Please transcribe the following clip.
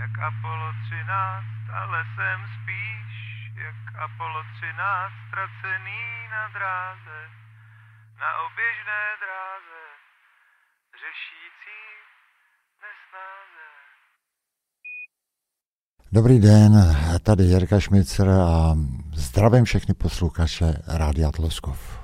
jak Apollo 13, ale jsem spíš jak Apollo 13, ztracený na dráze, na oběžné dráze, řešící nesnáze. Dobrý den, tady Jirka Šmicr a zdravím všechny posluchače Rádia Tloskov.